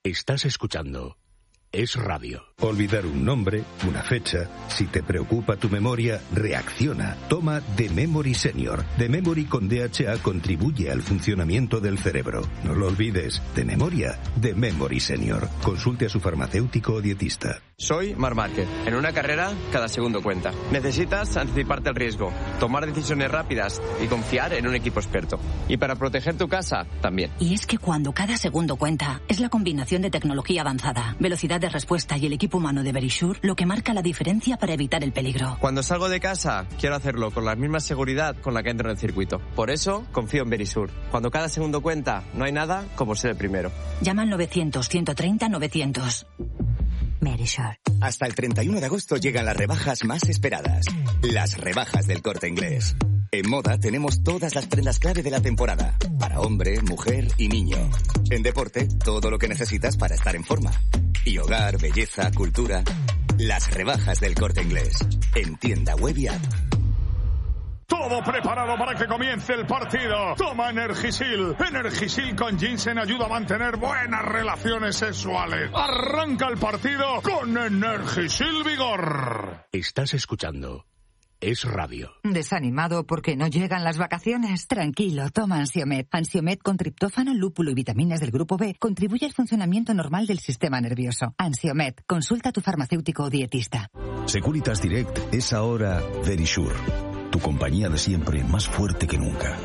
Estás escuchando Es Radio. Olvidar un nombre, una fecha. Si te preocupa tu memoria, reacciona. Toma The Memory Senior. The Memory con DHA contribuye al funcionamiento del cerebro. No lo olvides. De memoria, The Memory Senior. Consulte a su farmacéutico o dietista. Soy Marc Márquez. En una carrera, cada segundo cuenta. Necesitas anticiparte al riesgo, tomar decisiones rápidas y confiar en un equipo experto. Y para proteger tu casa, también. Y es que cuando cada segundo cuenta, es la combinación de tecnología avanzada, velocidad de respuesta y el equipo humano de Verisure lo que marca la diferencia para evitar el peligro. Cuando salgo de casa, quiero hacerlo con la misma seguridad con la que entro en el circuito. Por eso, confío en Verisure. Cuando cada segundo cuenta, no hay nada como ser el primero. Llama al 900-130-900. Verisure. Hasta el 31 de agosto llegan las rebajas más esperadas. Las rebajas del Corte Inglés. En moda tenemos todas las prendas clave de la temporada. Para hombre, mujer y niño. En deporte, todo lo que necesitas para estar en forma. Y hogar, belleza, cultura. Las rebajas del Corte Inglés. En tienda web y app. Todo preparado para que comience el partido. Toma Energisil. Energisil con ginseng ayuda a mantener buenas relaciones sexuales. Arranca el partido con Energisil Vigor. Estás escuchando Es Radio. ¿Desanimado porque no llegan las vacaciones? Tranquilo, toma Ansiomed. Ansiomed con triptófano, lúpulo y vitaminas del grupo B contribuye al funcionamiento normal del sistema nervioso. Ansiomed, consulta a tu farmacéutico o dietista. Securitas Direct es ahora Verisure. Tu compañía de siempre, más fuerte que nunca.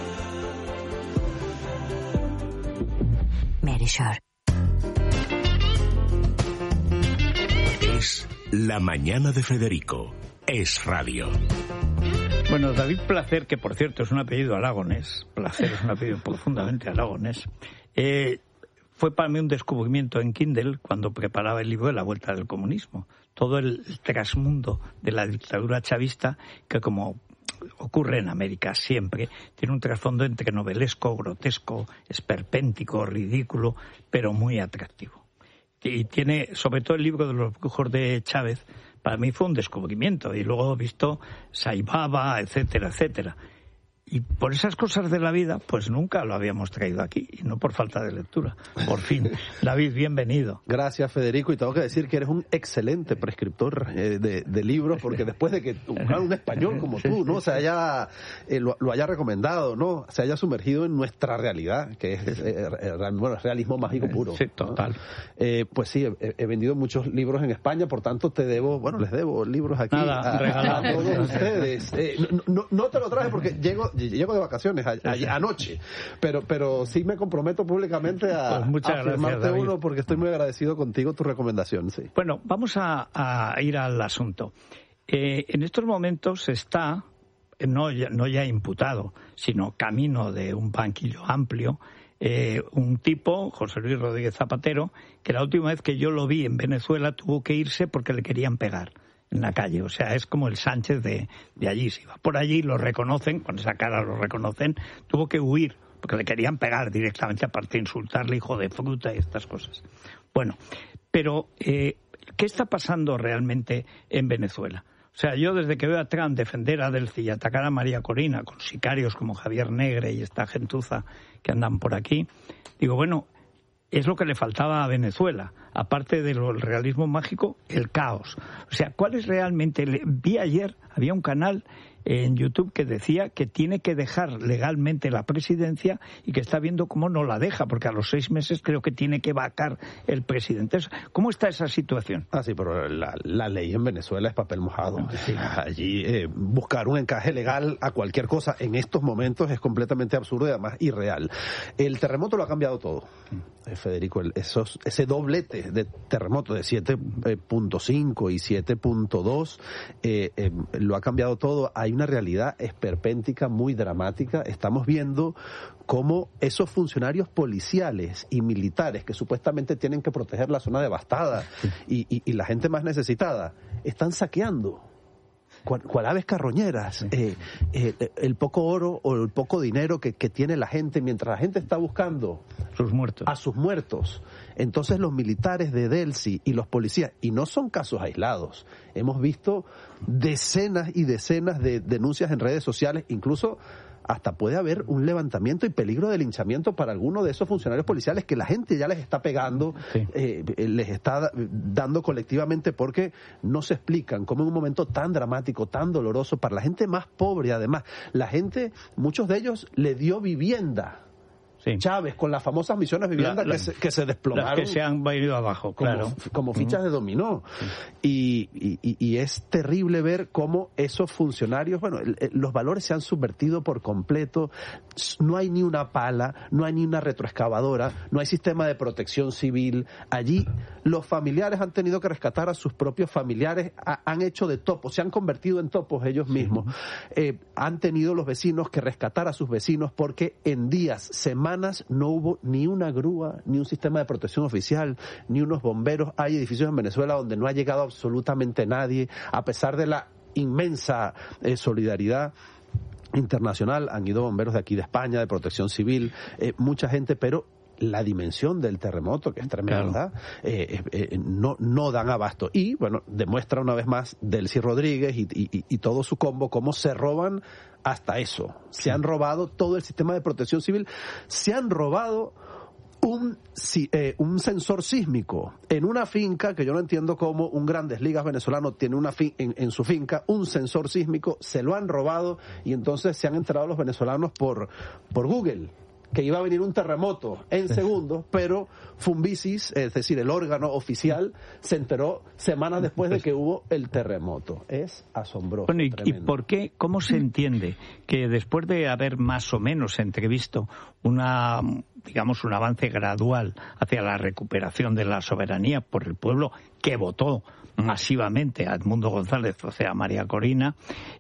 Verisure. Es La Mañana de Federico. Es Radio. Bueno, David Placer, que por cierto es un apellido aragonés, Placer es un apellido profundamente aragonés, fue para mí un descubrimiento en Kindle cuando preparaba el libro de La Vuelta del Comunismo. Todo el trasmundo de la dictadura chavista, que como ocurre en América siempre, tiene un trasfondo entre novelesco, grotesco, esperpéntico, ridículo, pero muy atractivo. Y tiene, sobre todo el libro de los brujos de Chávez, para mí fue un descubrimiento, y luego he visto Saibaba, etcétera, etcétera. Y por esas cosas de la vida, pues nunca lo habíamos traído aquí, y no por falta de lectura. Por fin. David, bienvenido. Gracias, Federico, y tengo que decir que eres un excelente prescriptor de libros, porque después de que un español como tú, ¿no? Se haya, lo haya recomendado, ¿no? Se haya sumergido en nuestra realidad, que es realismo mágico puro. Sí, total. Pues sí, he vendido muchos libros en España, por tanto les debo libros aquí a todos ustedes. No te lo traje porque llego de vacaciones anoche, pero sí me comprometo públicamente a firmarte uno, porque estoy muy agradecido contigo, tu recomendación. Sí. Bueno, vamos a ir al asunto. En estos momentos está, no ya imputado, sino camino de un banquillo amplio, un tipo, José Luis Rodríguez Zapatero, que la última vez que yo lo vi en Venezuela tuvo que irse porque le querían pegar en la calle. O sea, es como el Sánchez de allí. Si va por allí, lo reconocen, con esa cara lo reconocen, tuvo que huir porque le querían pegar directamente, aparte de insultarle, hijo de fruta y estas cosas. Bueno, pero ¿qué está pasando realmente en Venezuela? O sea, yo desde que veo a Trump defender a Delcy y atacar a María Corina con sicarios como Javier Negre y esta gentuza que andan por aquí, digo, bueno, es lo que le faltaba a Venezuela, aparte del realismo mágico, el caos. O sea, ¿cuál es realmente? Vi ayer, había un canal en YouTube que decía que tiene que dejar legalmente la presidencia y que está viendo cómo no la deja, porque a los 6 meses creo que tiene que vacar el presidente. ¿Cómo está esa situación? Sí, pero la ley en Venezuela es papel mojado. Sí. Allí buscar un encaje legal a cualquier cosa en estos momentos es completamente absurdo y además irreal. El terremoto lo ha cambiado todo, Federico. Ese doblete de terremoto de 7.5 y 7.2 lo ha cambiado todo. Hay una realidad esperpéntica muy dramática. Estamos viendo cómo esos funcionarios policiales y militares que supuestamente tienen que proteger la zona devastada y la gente más necesitada están saqueando cual aves carroñeras el poco oro o el poco dinero que tiene la gente, mientras la gente está buscando a sus muertos. Entonces los militares de Delcy y los policías, y no son casos aislados, hemos visto decenas y decenas de denuncias en redes sociales, incluso hasta puede haber un levantamiento y peligro de linchamiento para algunos de esos funcionarios policiales que la gente ya les está pegando, les está dando colectivamente, porque no se explican cómo en un momento tan dramático, tan doloroso para la gente más pobre, además, la gente, muchos de ellos le dio vivienda. Sí. Chávez, con las famosas misiones de vivienda que se desplomaron. Las que se han venido abajo, claro. Como fichas de dominó. Sí. Y es terrible ver cómo esos funcionarios, los valores se han subvertido por completo. No hay ni una pala, no hay ni una retroexcavadora, no hay sistema de protección civil. Allí los familiares han tenido que rescatar a sus propios familiares, han hecho de topos, se han convertido en topos ellos mismos. Han tenido los vecinos que rescatar a sus vecinos porque en días, semanas, no hubo ni una grúa, ni un sistema de protección oficial, ni unos bomberos. Hay edificios en Venezuela donde no ha llegado absolutamente nadie, a pesar de la inmensa solidaridad internacional. Han ido bomberos de aquí de España, de protección civil, mucha gente, pero la dimensión del terremoto, que es tremenda, no dan abasto. Y, demuestra una vez más Delcy Rodríguez y todo su combo cómo se roban hasta eso. Se han robado todo el sistema de protección civil, se han robado un sensor sísmico en una finca, que yo no entiendo cómo un Grandes Ligas venezolano tiene en su finca un sensor sísmico. Se lo han robado y entonces se han enterado los venezolanos por Google que iba a venir un terremoto en segundos, pero Fumbisis, es decir, el órgano oficial, se enteró semanas después de que hubo el terremoto. Es asombroso. Bueno, ¿y por qué? ¿Cómo se entiende que después de haber más o menos entrevisto un avance gradual hacia la recuperación de la soberanía por el pueblo que votó masivamente a Edmundo González, o sea, a María Corina,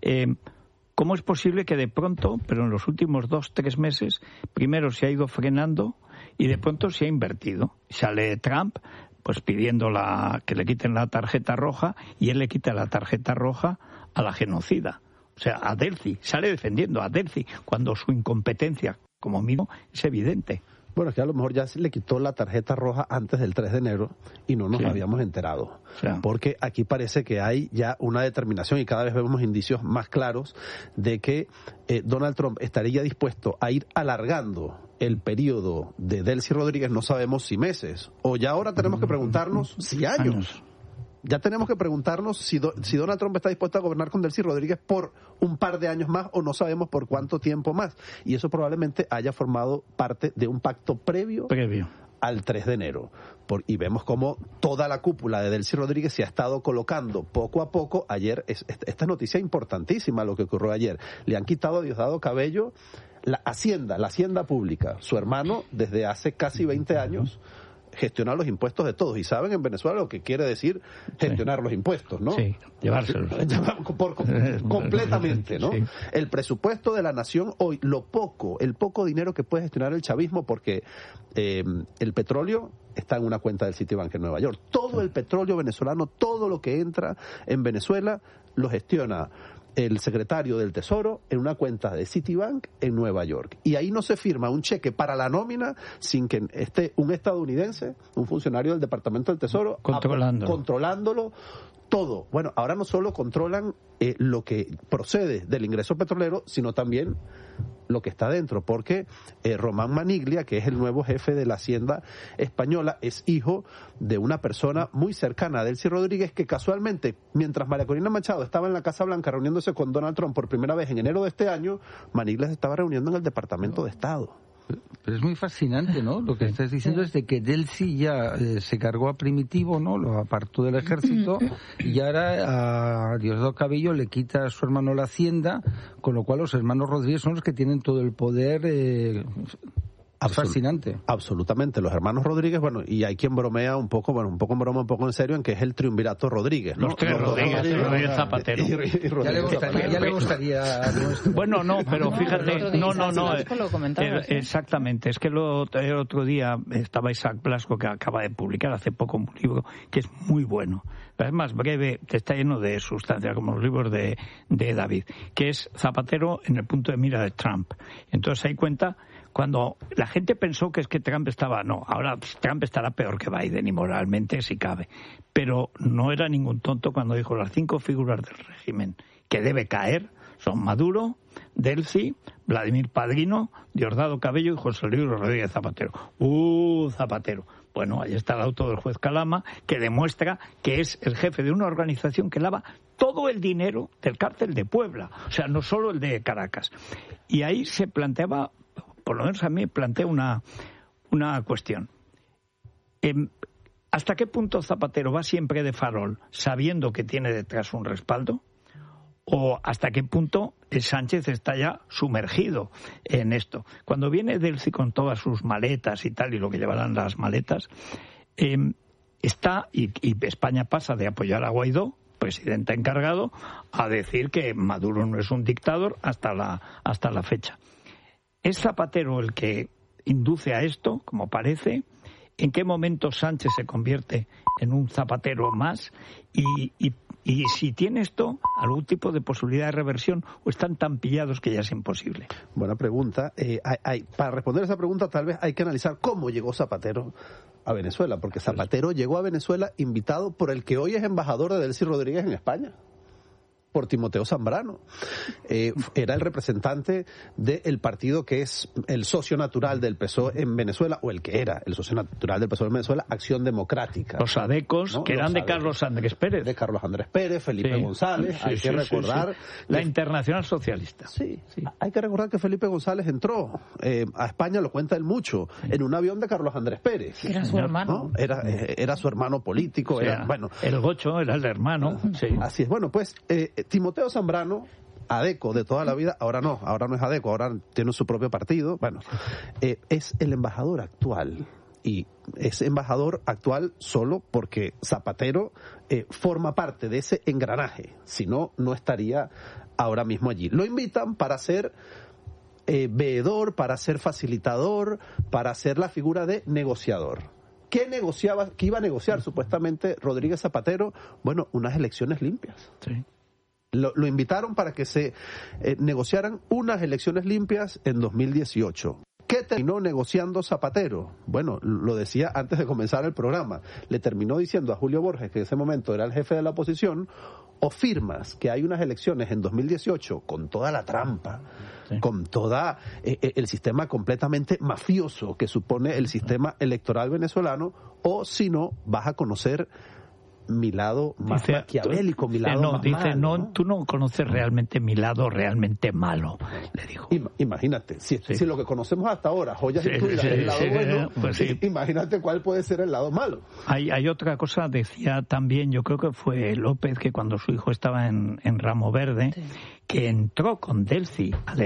¿cómo es posible que de pronto, pero en los últimos 2-3 meses, primero se ha ido frenando y de pronto se ha invertido? Sale Trump pues pidiendo que le quiten la tarjeta roja, y él le quita la tarjeta roja a la genocida. O sea, a Delcy, sale defendiendo a Delcy, cuando su incompetencia, como mínimo, es evidente. Bueno, es que a lo mejor ya se le quitó la tarjeta roja antes del 3 de enero y no nos habíamos enterado. Porque aquí parece que hay ya una determinación, y cada vez vemos indicios más claros de que Donald Trump estaría dispuesto a ir alargando el periodo de Delcy Rodríguez, no sabemos si meses, o ya ahora tenemos que preguntarnos si años. Ya tenemos que preguntarnos si Donald Trump está dispuesto a gobernar con Delcy Rodríguez por un par de años más, o no sabemos por cuánto tiempo más. Y eso probablemente haya formado parte de un pacto previo al 3 de enero. Y vemos cómo toda la cúpula de Delcy Rodríguez se ha estado colocando poco a poco. Ayer, esta noticia importantísima, lo que ocurrió ayer. Le han quitado a Diosdado Cabello la hacienda pública. Su hermano, desde hace casi 20 años, gestionar los impuestos de todos. Y saben en Venezuela lo que quiere decir gestionar los impuestos, ¿no? Sí, llevárselos. Completamente, ¿no? Sí. El presupuesto de la nación hoy, el poco dinero que puede gestionar el chavismo, porque el petróleo está en una cuenta del Citibank en Nueva York. Todo el petróleo venezolano, todo lo que entra en Venezuela, lo gestiona el secretario del Tesoro en una cuenta de Citibank en Nueva York. Y ahí no se firma un cheque para la nómina sin que esté un estadounidense, un funcionario del Departamento del Tesoro, controlándolo todo. Bueno, ahora no solo controlan lo que procede del ingreso petrolero, sino también lo que está dentro, porque Román Maniglia, que es el nuevo jefe de la Hacienda española, es hijo de una persona muy cercana a Delcy Rodríguez, que casualmente, mientras María Corina Machado estaba en la Casa Blanca reuniéndose con Donald Trump por primera vez en enero de este año, Maniglia se estaba reuniendo en el Departamento de Estado. Pero es muy fascinante, ¿no? Lo que estás diciendo es de que Delcy ya se cargó a Primitivo, ¿no? Lo apartó del ejército, y ahora a Diosdado Cabello le quita a su hermano la hacienda, con lo cual los hermanos Rodríguez son los que tienen todo el poder. Fascinante. Absolutamente. Los hermanos Rodríguez, y hay quien bromea un poco en broma, un poco en serio, en que es el triunvirato Rodríguez, ¿no? Los tres Rodríguez Zapatero. Ya le gustaría. Bueno, no, pero fíjate, no. Exactamente. Es que el otro día estaba Isaac Blasco, que acaba de publicar hace poco un libro que es muy bueno. Es más breve, está lleno de sustancia, como los libros de David, que es Zapatero en el punto de mira de Trump. Entonces ahí cuenta cuando la gente pensó que es que Trump estaba... No, ahora Trump estará peor que Biden, y moralmente si cabe. Pero no era ningún tonto cuando dijo las 5 figuras del régimen que debe caer Son Maduro, Delcy, Vladimir Padrino, Diosdado Cabello y José Luis Rodríguez Zapatero. Zapatero. Bueno, ahí está el auto del juez Calama, que demuestra que es el jefe de una organización que lava todo el dinero del cártel de Puebla, o sea, no solo el de Caracas. Y ahí se planteaba, por lo menos a mí plantea una cuestión. ¿Hasta qué punto Zapatero va siempre de farol, sabiendo que tiene detrás un respaldo? ¿O hasta qué punto Sánchez está ya sumergido en esto? Cuando viene Delcy con todas sus maletas y tal, y lo que llevarán las maletas, y España pasa de apoyar a Guaidó, presidente encargado, a decir que Maduro no es un dictador hasta la fecha. ¿Es Zapatero el que induce a esto, como parece? ¿En qué momento Sánchez se convierte en un Zapatero más? Y si tiene esto algún tipo de posibilidad de reversión, o están tan pillados que ya es imposible. Buena pregunta. Para responder a esa pregunta tal vez hay que analizar cómo llegó Zapatero a Venezuela, porque Zapatero llegó a Venezuela invitado por el que hoy es embajador de Delcy Rodríguez en España, por Timoteo Zambrano. Era el representante del partido que es el socio natural del PSOE en Venezuela, o el que era el socio natural del PSOE en Venezuela, Acción Democrática. Los adecos, ¿no? Que eran de Carlos Andrés Pérez. De Carlos Andrés Pérez, Felipe González. Hay que recordar... La Internacional Socialista. Sí. Hay que recordar que Felipe González entró a España, lo cuenta él mucho, en un avión de Carlos Andrés Pérez. Era su hermano. ¿No? Era su hermano político. O sea, el Gocho era el hermano. Sí. Así es. Bueno, pues... Timoteo Zambrano, adeco de toda la vida, ahora no es adeco, ahora tiene su propio partido, es el embajador actual. Y es embajador actual solo porque Zapatero forma parte de ese engranaje, si no, no estaría ahora mismo allí. Lo invitan para ser veedor, para ser facilitador, para ser la figura de negociador. ¿Qué iba a negociar supuestamente Rodríguez Zapatero? Bueno, unas elecciones limpias. Sí. Lo invitaron para que se negociaran unas elecciones limpias en 2018. ¿Qué terminó negociando Zapatero? Bueno, lo decía antes de comenzar el programa. Le terminó diciendo a Julio Borges, que en ese momento era el jefe de la oposición, o firmas que hay unas elecciones en 2018 con toda la trampa, con toda el sistema completamente mafioso que supone el sistema electoral venezolano, o si no, vas a conocer mi lado más maquiavélico, mi lado más malo, ¿no? Tú no conoces realmente mi lado realmente malo, le dijo. Imagínate, si lo que conocemos hasta ahora, joyas incluidas, el lado bueno, pues imagínate cuál puede ser el lado malo. Hay otra cosa, decía también, yo creo que fue López, que cuando su hijo estaba en Ramo Verde, que entró con Delcy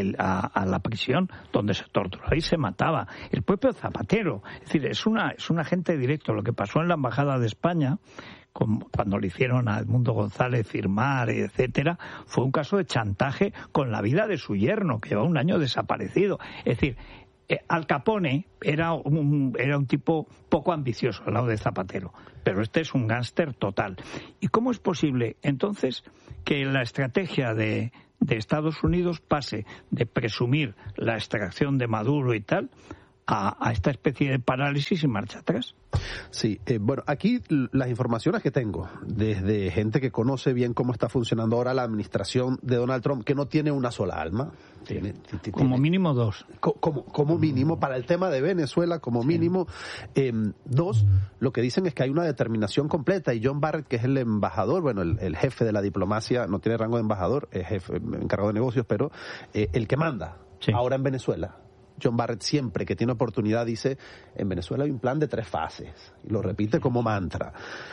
a la prisión donde se torturaba y se mataba. El propio Zapatero, es decir, es un agente directo. Lo que pasó en la Embajada de España, cuando le hicieron a Edmundo González firmar, etcétera, fue un caso de chantaje con la vida de su yerno, que lleva un año desaparecido. Es decir, Al Capone era un tipo poco ambicioso al lado de Zapatero, pero este es un gángster total. ¿Y cómo es posible, entonces, que la estrategia de Estados Unidos pase de presumir la extracción de Maduro y tal a esta especie de parálisis y marcha atrás? Sí, bueno, aquí las informaciones que tengo desde gente que conoce bien cómo está funcionando ahora la administración de Donald Trump, que no tiene una sola alma. Como mínimo dos. Como mínimo, para el tema de Venezuela, como mínimo dos. Lo que dicen es que hay una determinación completa, y John Barrett, que es el embajador, bueno, el jefe de la diplomacia, no tiene rango de embajador, es jefe, encargado de negocios, pero el que manda ahora en Venezuela. John Barrett, siempre que tiene oportunidad, dice: en Venezuela hay un plan de 3 fases, y lo repite como mantra,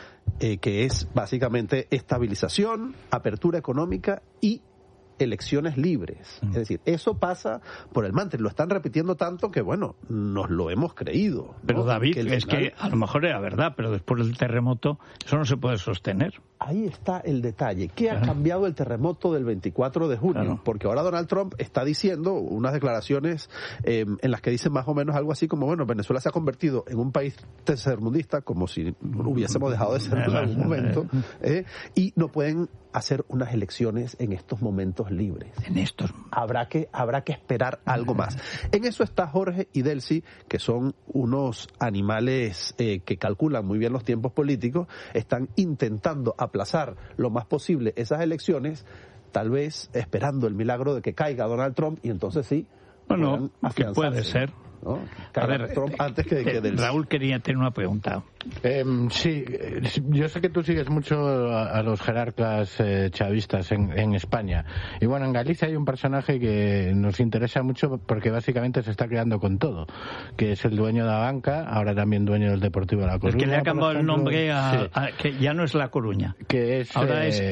que es básicamente estabilización, apertura económica y elecciones libres. Es decir, eso pasa por el mantra. Lo están repitiendo tanto que, bueno, nos lo hemos creído, ¿no? Pero David, es que a lo mejor era verdad, pero después del terremoto eso no se puede sostener. Ahí está el detalle. ¿Qué ha cambiado el terremoto del 24 de junio? Porque ahora Donald Trump está diciendo unas declaraciones en las que dice más o menos algo así como: bueno, Venezuela se ha convertido en un país tercermundista, como si hubiésemos dejado de ser en algún momento, y no pueden hacer unas elecciones en estos momentos libres. Habrá que esperar algo más. En eso está Jorge y Delcy, que son unos animales que calculan muy bien los tiempos políticos. Están intentando aplazar lo más posible esas elecciones, tal vez esperando el milagro de que caiga Donald Trump y entonces sí. Bueno, que puede ser. ¿no? A ver, Trump antes que del... Raúl quería tener una pregunta. Sí, yo sé que tú sigues mucho a los jerarcas chavistas en España. Y bueno, en Galicia hay un personaje que nos interesa mucho porque básicamente se está creando con todo, que es el dueño de la banca, ahora también dueño del Deportivo de La Coruña. El que le ha cambiado el nombre a que ya no es La Coruña. Que es... Ahora es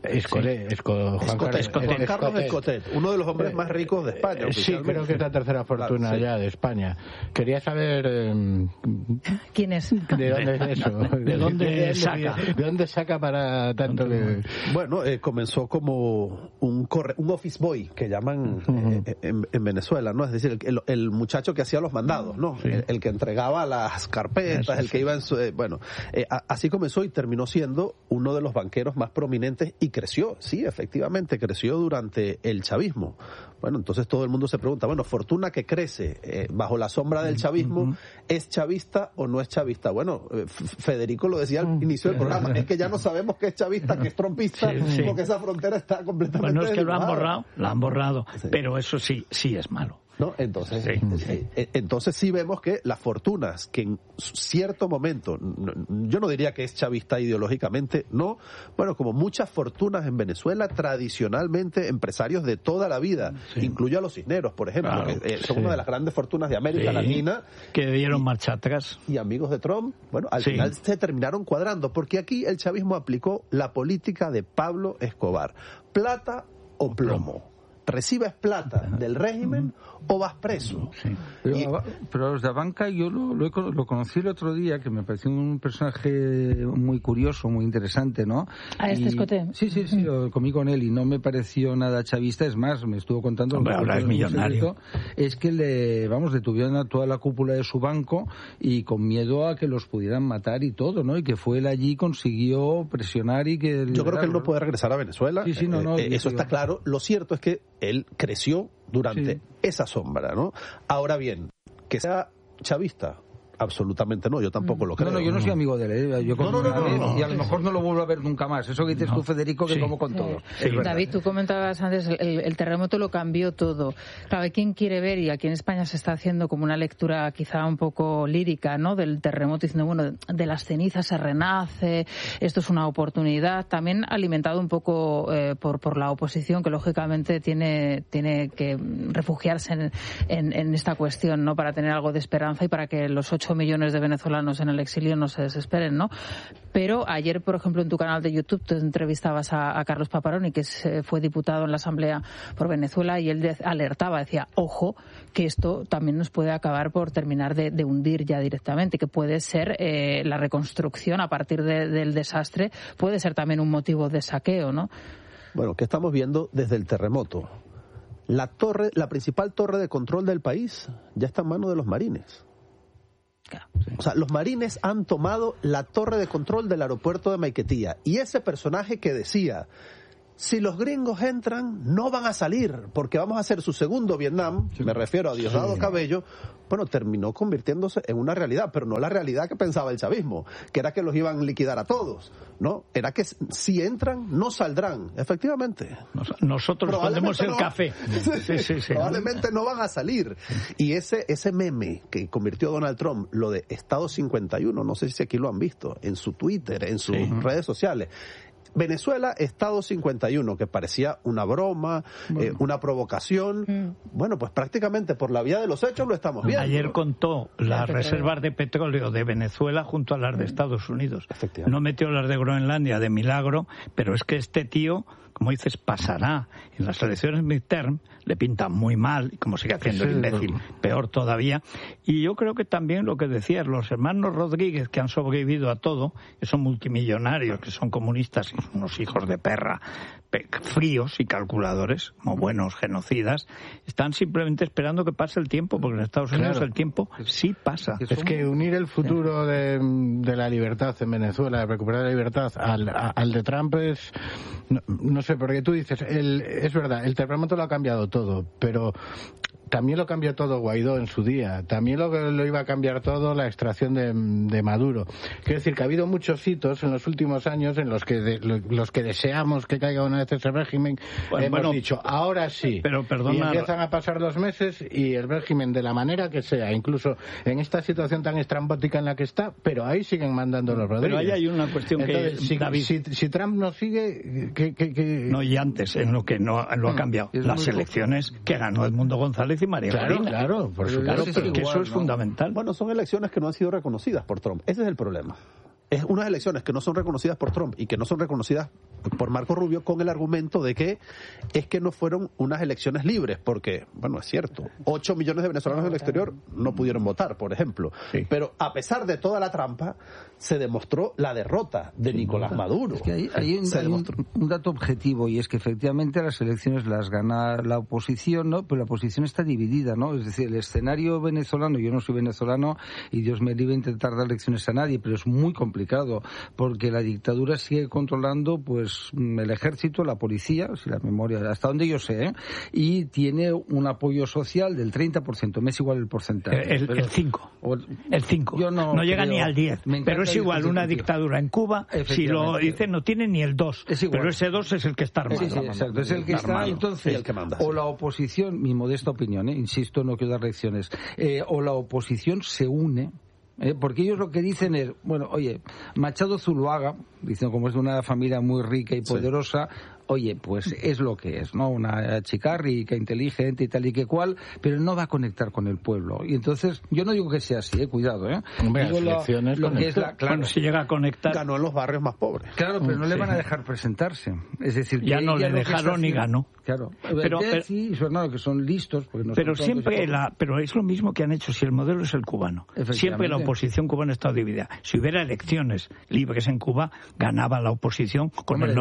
Juan Carlos Escotet, uno de los hombres más ricos de España. Sí, creo que es la tercera fortuna ya de España. Quería saber... ¿Quién es? ¿De dónde es eso? ¿De dónde saca? ¿De dónde saca para tanto? Bueno, comenzó como un office boy, que llaman en Venezuela, ¿no? Es decir, el muchacho que hacía los mandados, ¿no? Sí. El que entregaba las carpetas, eso, el que iba en su... así comenzó y terminó siendo uno de los banqueros más prominentes y creció, sí, efectivamente, creció durante el chavismo. Bueno, entonces todo el mundo se pregunta, bueno, fortuna que crece bajo la sombra del chavismo, ¿es chavista o no es chavista? Bueno, Federico lo decía al inicio del programa, es que ya no sabemos qué es chavista, qué es trompista, porque esa frontera está completamente... Bueno, es que lo han borrado, pero eso sí es malo. ¿No? Entonces sí vemos que las fortunas que en cierto momento, yo no diría que es chavista ideológicamente, no, bueno, como muchas fortunas en Venezuela, tradicionalmente empresarios de toda la vida, incluye a los Cisneros, por ejemplo, claro, que son una de las grandes fortunas de América Latina. Que dieron marcha atrás. Y amigos de Trump, bueno, al final se terminaron cuadrando, porque aquí el chavismo aplicó la política de Pablo Escobar, plata o plomo. ¿Recibes plata del régimen o vas preso? Sí. Pero los de la banca yo lo conocí el otro día, que me pareció un personaje muy curioso, muy interesante, ¿no? Escotet. Sí, lo comí con él y no me pareció nada chavista, es más, me estuvo contando... Hombre, ahora es millonario. Es que le detuvieron a toda la cúpula de su banco y con miedo a que los pudieran matar y todo, ¿no? Y que fue él allí, consiguió presionar y que... Yo creo que él no puede regresar a Venezuela. Eso está claro. Lo cierto es que él creció durante esa sombra, ¿no? Ahora bien, que sea chavista, absolutamente no, yo tampoco lo creo. No, yo no soy amigo de él, yo y a lo mejor no lo vuelvo a ver nunca más. Eso que dices tú, Federico, que como con todo. David, tú comentabas antes, el terremoto lo cambió todo. Claro, hay quien quiere ver, y aquí en España se está haciendo como una lectura quizá un poco lírica, ¿no?, del terremoto, diciendo, bueno, de las cenizas se renace, esto es una oportunidad, también alimentado un poco por la oposición, que lógicamente tiene que refugiarse en esta cuestión, ¿no?, para tener algo de esperanza y para que los 8 millones de venezolanos en el exilio no se desesperen, ¿no? Pero ayer, por ejemplo, en tu canal de YouTube te entrevistabas a Carlos Paparoni, que fue diputado en la Asamblea por Venezuela, y él alertaba, decía, ojo, que esto también nos puede acabar por terminar de hundir ya directamente, que puede ser la reconstrucción a partir del desastre, puede ser también un motivo de saqueo, ¿no? Bueno, ¿qué estamos viendo desde el terremoto? La principal torre de control del país ya está en manos de los marines. O sea, los marines han tomado la torre de control del aeropuerto de Maiquetía, y ese personaje que decía, si los gringos entran, no van a salir, porque vamos a hacer su segundo Vietnam, me refiero a Diosdado Cabello, bueno, terminó convirtiéndose en una realidad, pero no la realidad que pensaba el chavismo, que era que los iban a liquidar a todos, ¿no? Era que si entran, no saldrán, efectivamente. Nosotros pondemos el café. Probablemente no van a salir. Y ese meme que convirtió Donald Trump, lo de Estado 51, no sé si aquí lo han visto, en su Twitter, en sus redes sociales, Venezuela, Estado 51, que parecía una broma, una provocación. Bueno, pues prácticamente por la vía de los hechos lo estamos viendo. Ayer contó las reservas de petróleo de Venezuela junto a las de Estados Unidos. No metió las de Groenlandia de milagro, pero es que este tío, como dices, pasará. En las elecciones midterm le pinta muy mal, como sigue haciendo el imbécil, peor todavía. Y yo creo que también lo que decías, los hermanos Rodríguez, que han sobrevivido a todo, que son multimillonarios, que son comunistas, y son unos hijos de perra, fríos y calculadores, como buenos genocidas, están simplemente esperando que pase el tiempo, porque en Estados Unidos el tiempo sí pasa. Es que unir el futuro de la libertad en Venezuela, de recuperar la libertad, al de Trump es... No sé, porque tú dices, es verdad, el terremoto lo ha cambiado todo, pero también lo cambió todo Guaidó en su día, también lo iba a cambiar todo la extracción de Maduro. Quiero decir que ha habido muchos hitos en los últimos años en los que deseamos que caiga una vez ese régimen, hemos dicho, ahora sí, pero perdona, y empiezan a pasar los meses y el régimen, de la manera que sea, incluso en esta situación tan estrambótica en la que está, pero ahí siguen mandando los Rodríguez. Pero ahí hay una cuestión. Entonces, que David, si Trump no sigue, No, y antes, en lo que no lo ha cambiado, las elecciones que ganó Edmundo González y María Corina. Claro, por supuesto. Que eso es fundamental. Bueno, son elecciones que no han sido reconocidas por Trump. Ese es el problema. Es unas elecciones que no son reconocidas por Trump y que no son reconocidas por Marco Rubio, con el argumento de que es que no fueron unas elecciones libres, porque, bueno, es cierto, 8 millones de venezolanos en el exterior no pudieron votar, por ejemplo. Sí. Pero a pesar de toda la trampa, se demostró la derrota de Nicolás Maduro. Es que hay un dato objetivo, y es que efectivamente las elecciones las gana la oposición, ¿no? Pero la oposición está dividida, ¿no? Es decir, el escenario venezolano, yo no soy venezolano y Dios me libre intentar dar lecciones a nadie, pero es muy complicado porque la dictadura sigue controlando pues el ejército, la policía, si la memoria, hasta donde yo sé, y tiene un apoyo social del 30%, me es igual el porcentaje. El 5. El 5. No llega ni al 10. Pero es igual una dictadura en Cuba, si lo dicen, no tiene ni el 2. Pero ese 2 es el que está armado. Sí, exacto. Es el que está, entonces, el que manda. O la oposición, mi modesta opinión, insisto, no quiero dar lecciones, o la oposición se une. Porque ellos lo que dicen es, bueno, oye, Machado Zuluaga, dicen como es de una familia muy rica y poderosa, oye, pues es lo que es, ¿no? Una chica rica, inteligente y tal y que cual, pero no va a conectar con el pueblo. Y entonces, yo no digo que sea así, cuidado, Hombre, digo lo que es claro, si llega a conectar. Ganó en los barrios más pobres. Claro, pero no le van a dejar presentarse. Es decir, ya no le dejaron ni ganó. Claro. Pero sí, y su hermano, que son listos. Porque no pero son siempre pero es lo mismo que han hecho si el modelo es el cubano. Siempre la oposición cubana ha estado dividida. Si hubiera elecciones libres en Cuba, ganaba la oposición con el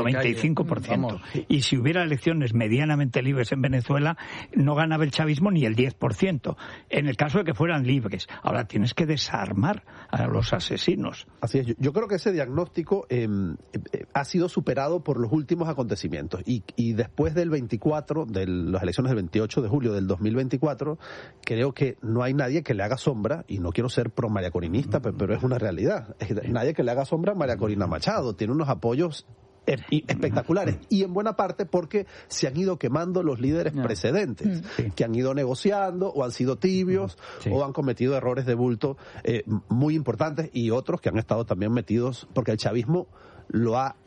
95%. Y si hubiera elecciones medianamente libres en Venezuela, no ganaba el chavismo ni el 10%, en el caso de que fueran libres. Ahora tienes que desarmar a los asesinos. Así es. Yo creo que ese diagnóstico ha sido superado por los últimos acontecimientos. Y después del 24, de las elecciones del 28 de julio del 2024, creo que no hay nadie que le haga sombra, y no quiero ser pro María Corinista, pero es una realidad. Nadie que le haga sombra a María Corina Machado. Tiene unos apoyos espectaculares, y en buena parte porque se han ido quemando los líderes precedentes, que han ido negociando o han sido tibios o han cometido errores de bulto muy importantes, y otros que han estado también metidos, porque el chavismo lo ha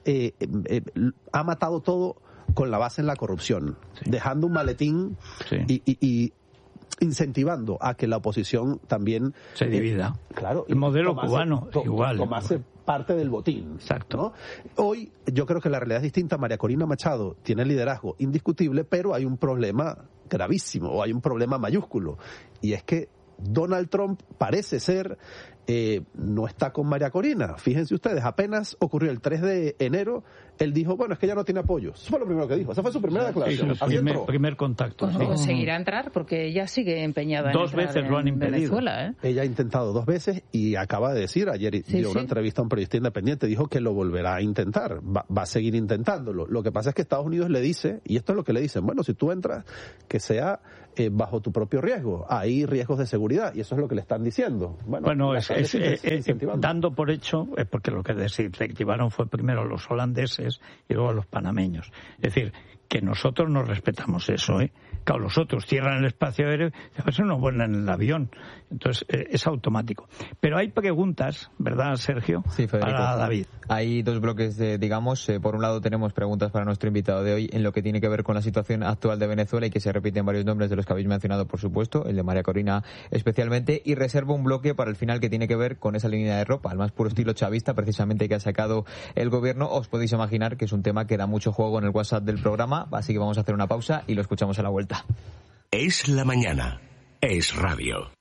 matado todo con la base en la corrupción, dejando un maletín y incentivando a que la oposición también se divida. Claro, el modelo cubano igual. Tomase parte del botín. Exacto. ¿No? Hoy yo creo que la realidad es distinta. María Corina Machado tiene liderazgo indiscutible, pero hay un problema gravísimo, o hay un problema mayúsculo, y es que Donald Trump parece ser no está con María Corina. Fíjense ustedes, apenas ocurrió el 3 de enero, él dijo, bueno, es que ya no tiene apoyo. Eso fue lo primero que dijo. Esa fue su primera declaración. Primer contacto. Bueno, seguirá a entrar porque ella sigue empeña dos veces lo han impedido. Venezuela, Ella ha intentado 2 veces y acaba de decir, ayer dio una entrevista a un periodista independiente, dijo que lo volverá a intentar. Va a seguir intentándolo. Lo que pasa es que Estados Unidos le dice, y esto es lo que le dicen, bueno, si tú entras, que sea bajo tu propio riesgo. Hay riesgos de seguridad, y eso es lo que le están diciendo. Bueno, dando por hecho, porque lo que desactivaron fue primero los holandeses y luego los panameños. Es decir, que nosotros no respetamos eso, Claro, los otros cierran el espacio aéreo, a veces no vuelan en el avión. Entonces, es automático. Pero hay preguntas, ¿verdad, Sergio? Sí, Federico. Para David. Hay dos bloques por un lado tenemos preguntas para nuestro invitado de hoy en lo que tiene que ver con la situación actual de Venezuela, y que se repiten varios nombres de los que habéis mencionado, por supuesto, el de María Corina especialmente, y reservo un bloque para el final que tiene que ver con esa línea de ropa, al más puro estilo chavista, precisamente, que ha sacado el gobierno. Os podéis imaginar que es un tema que da mucho juego en el WhatsApp del programa, así que vamos a hacer una pausa y lo escuchamos a la vuelta. Es la mañana. Es radio.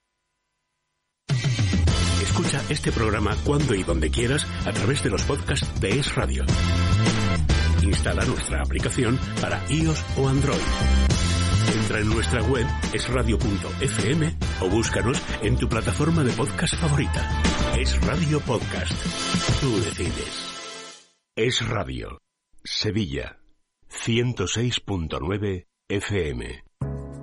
Escucha este programa cuando y donde quieras a través de los podcasts de Es Radio. Instala nuestra aplicación para iOS o Android. Entra en nuestra web esradio.fm o búscanos en tu plataforma de podcast favorita. Es Radio Podcast. Tú decides. Es Radio. Sevilla. 106.9 FM.